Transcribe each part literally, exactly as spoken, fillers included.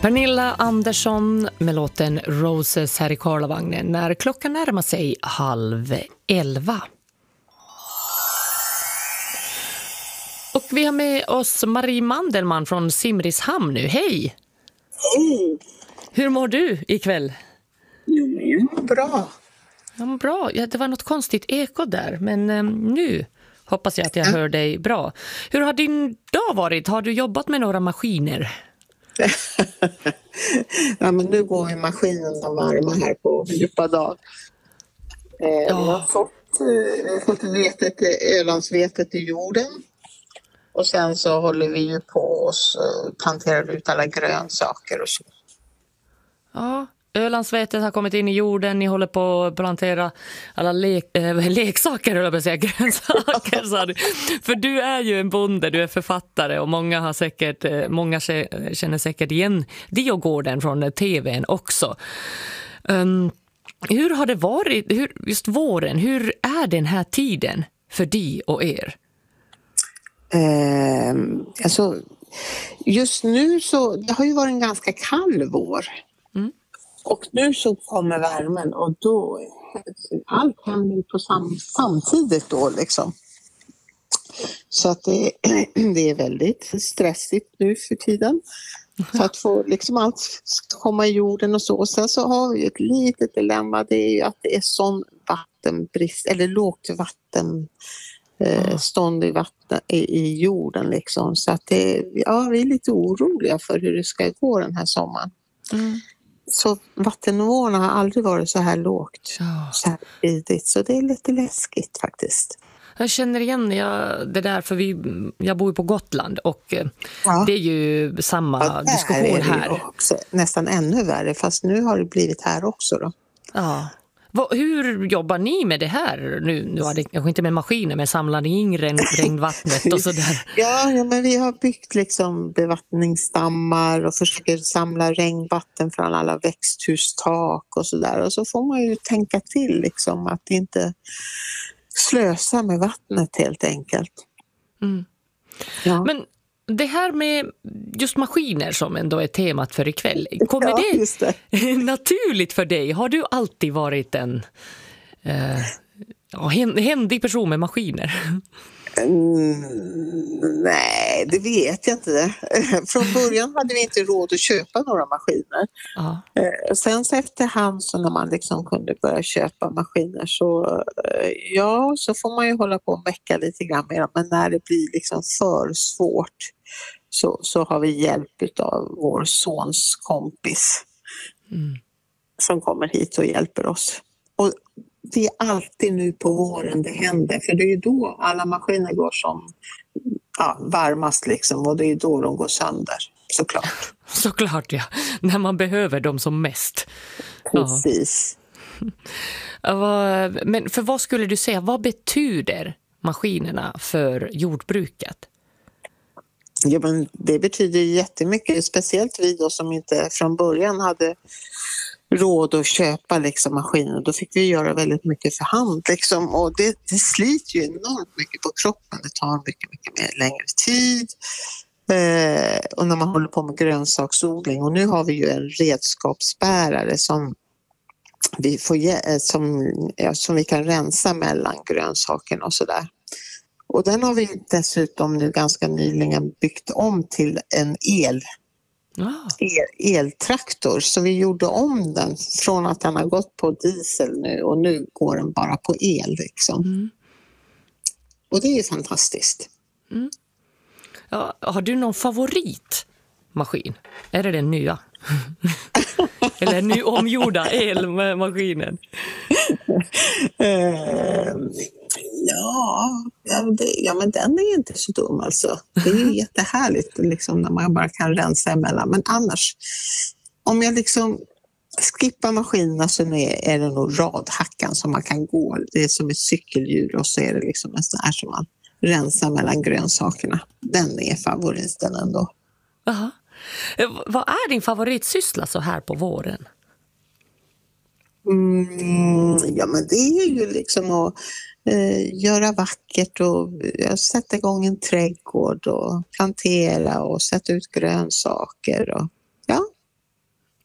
Pernilla Andersson med låten Roses här i Karlavagnen när klockan närmar sig halv elva. Och vi har med oss Marie Mandelmann från Simrishamn nu. Hej! Hej! Hur mår du ikväll? Jo, men bra. Ja, bra. Ja, det var något konstigt eko där, men eh, nu hoppas jag att jag hör dig bra. Hur har din dag varit? Har du jobbat med några maskiner? Ja, men nu går ju maskinerna varma här på djupa dag. Eh, ja. Vi har fått, eh, fått vetet, Ölandsvetet i jorden. Och sen så håller vi ju på oss och planterar ut alla grönsaker och så. Ja, Ölandsvetet har kommit in i jorden. Ni håller på att plantera alla le- äh, leksaker, eller säga grönsaker. Så du. För du är ju en bonde, du är författare och många har säkert, många känner säkert igen Diogården från tvn också. Um, hur har det varit, hur, just våren, hur är den här tiden för dig och er? Eh, alltså, just nu så, det har ju varit en ganska kall vår. Mm. Och nu så kommer värmen och då, allt händer på sam, samtidigt då liksom. Så att det, det är väldigt stressigt nu för tiden. För att få liksom allt komma i jorden och så. Och sen så har vi ett litet dilemma, det är ju att det är sån vattenbrist, eller lågt vatten. Eh, stånd i vatten i, i jorden liksom, så att det, ja, vi är lite oroliga för hur det ska gå den här sommaren. Mm. Så vattennivåerna har aldrig varit så här lågt, oh. så här tidigt, så det är lite läskigt faktiskt. Jag känner igen jag, det där, för vi, jag bor ju på Gotland och ja. Det är ju samma ja, diskussion här. Också, nästan ännu värre, fast nu har det blivit här också då. Ja. Hur jobbar ni med det här? Nu, nu har det kanske inte med maskiner, men samlar ni in regn, regnvattnet och sådär? Ja, ja, men vi har byggt liksom bevattningsdammar och försöker samla regnvatten från alla växthustak och sådär. Och så får man ju tänka till liksom att inte slösa med vattnet helt enkelt. Mm. Ja. Men det här med just maskiner som ändå är temat för ikväll, kommer ja, det, det naturligt för dig? Har du alltid varit en eh, ja, händig person med maskiner? Mm, nej, det vet jag inte. Från början hade vi inte råd att köpa några maskiner. Ja. Sen så efterhand så när man liksom kunde börja köpa maskiner så ja, så får man ju hålla på och mecka lite grann med dem. Men när det blir liksom för svårt så, så har vi hjälp av vår sons kompis mm. som kommer hit och hjälper oss. Och det är alltid nu på våren det händer, för det är ju då alla maskiner går som ja, varmast liksom, och det är då de går sönder, såklart. Såklart, ja. När man behöver dem som mest. Precis. Ja. Men för vad skulle du säga, vad betyder maskinerna för jordbruket? Ja, men det betyder jättemycket, speciellt vi då som inte från början hade råd att köpa liksom maskiner. Då fick vi göra väldigt mycket för hand liksom, och det, det sliter ju enormt mycket på kroppen. Det tar mycket, mycket mer längre tid eh, och när man håller på med grönsaksodling, och nu har vi ju en redskapsbärare som vi, får, som, ja, som vi kan rensa mellan grönsakerna och sådär. Och den har vi dessutom nu ganska nyligen byggt om till en el Ah. El, eltraktor, så vi gjorde om den från att den har gått på diesel nu, och nu går den bara på el liksom. Mm. Och det är ju fantastiskt. Mm. Ja, har du någon favoritmaskin? Är det den nya? Eller ny omgjorda elmaskinen? uh, ja, ja, det, ja, men den är inte så dum alltså. Det är ju jättehärligt liksom, när man bara kan rensa emellan. Men annars, om jag liksom skippar maskinerna så är, är det nog radhackan som man kan gå. Det är som ett cykelhjul, och så är det liksom en sån här som man rensar mellan grönsakerna. Den är favoriten ändå. Aha. Vad är din favoritsyssla så här på våren? Mm, ja, men det är ju liksom att eh, göra vackert och ja, sätta igång en trädgård och plantera och sätta ut grönsaker. Och, ja,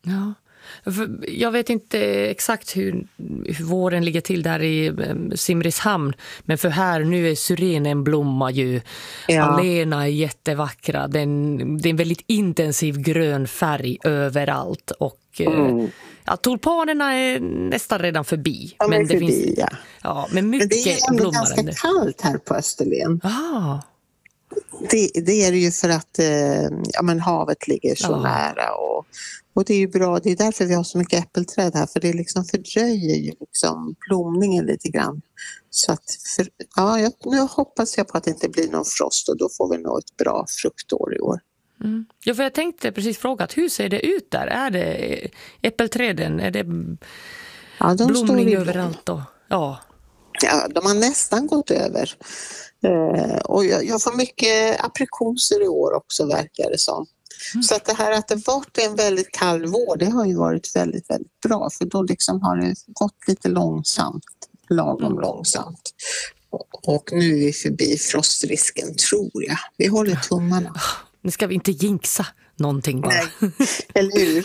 Ja. Jag vet inte exakt hur, hur våren ligger till där i Simrishamn, men för här nu är syrenen blommar ju, ja. Alena är jättevackra, den, det är en väldigt intensiv grön färg överallt och mm. ja, tulpanerna är nästan redan förbi. Ja, men, men det förbi, finns ja. Ja, men mycket men det är ändå blommar ganska kallt här på Österlen. Ah. Det, det är det ju för att eh, ja, men havet ligger så ja. nära och, och det är ju bra, det är därför vi har så mycket äppelträd här, för det liksom fördröjer ju liksom blomningen lite grann. Så att för, ja, jag, nu hoppas jag på att det inte blir någon frost och då får vi nog ett bra fruktår i år. Mm. Ja, för jag tänkte precis fråga, hur ser det ut där? Är det äppelträden? Är det ja, de blomning överallt då? Ja. Ja, de har nästan gått över. Uh, och jag, jag får mycket aprikoser i år också, verkar det som. Mm. Så att det här att det varit en väldigt kall vår, det har ju varit väldigt, väldigt bra. För då liksom har det gått lite långsamt, lagom mm. långsamt. Och, och nu är vi förbi frostrisken, tror jag. Vi håller tummarna. Nu ska vi inte jinxa någonting bara. Nej, eller hur?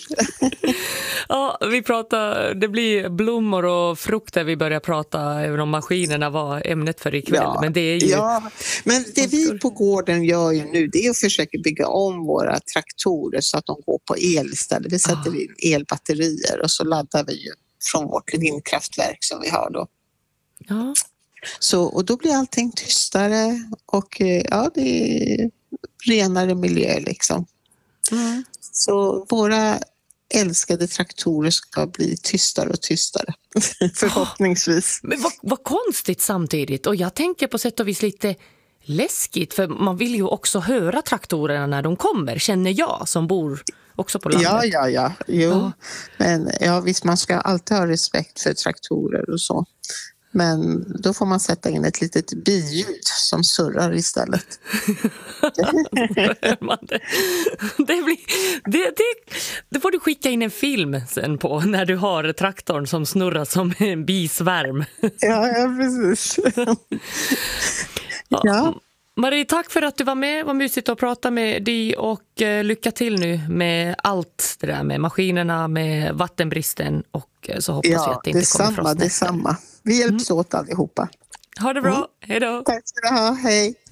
Ja, vi pratar, det blir blommor och frukter vi börjar prata, även om maskinerna var ämnet för ikväll. Ja, men det är ju... ja, men det vi på gården gör ju nu, det är att försöka bygga om våra traktorer så att de går på el istället. Vi sätter ah. in elbatterier och så laddar vi ju från vårt vindkraftverk som vi har då. Ja. Så, och då blir allting tystare och ja, det är renare miljö liksom. Mm. Så våra älskade traktorer ska bli tystare och tystare, förhoppningsvis. Men vad, vad konstigt samtidigt, och jag tänker på sätt och vis lite läskigt, för man vill ju också höra traktorerna när de kommer, känner jag som bor också på landet. Ja, ja, ja, jo. Ja. Men ja, visst, man ska alltid ha respekt för traktorer och så. Men då får man sätta in ett litet biljud som surrar istället. det, det, blir, det, det, det får du skicka in en film sen på, när du har traktorn som snurrar som en bisvärm. Ja, ja, precis. Ja. Marie, tack för att du var med. Vad mysigt att prata med dig, och eh, lycka till nu med allt det där med maskinerna, med vattenbristen, och eh, så hoppas ja, vi att det inte kommer frost. Ja, det är samma. Vi hjälps mm. åt allihopa. Ha det bra. Mm. Hej då. Tack ska du ha. Hej.